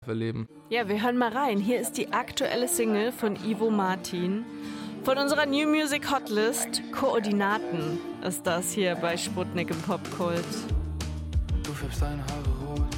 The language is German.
erleben. Ja, wir hören mal rein. Hier ist die aktuelle Single von Ivo Martin. Von unserer New Music Hotlist, Koordinaten, ist das hier bei Sputnik im Popkult. Du färbst deine Haare rot,